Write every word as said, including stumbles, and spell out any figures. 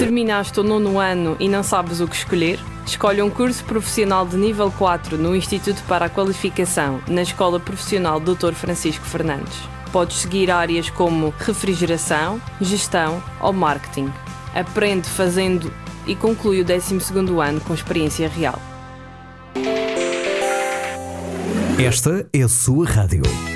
Terminaste o nono ano e não sabes o que escolher? Escolhe um curso profissional de nível quatro no Instituto para a Qualificação, na Escola Profissional doutor Francisco Fernandes. Podes seguir áreas como refrigeração, gestão ou marketing. Aprende fazendo e conclui o décimo segundo ano com experiência real. Esta é a sua rádio.